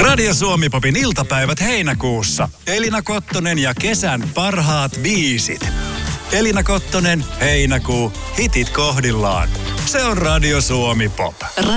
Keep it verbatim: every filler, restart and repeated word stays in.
Radio Suomi Popin iltapäivät heinäkuussa. Elina Kottonen ja kesän parhaat biisit. Elina Kottonen, heinäkuu, hitit kohdillaan. Se on Radio Suomi Pop.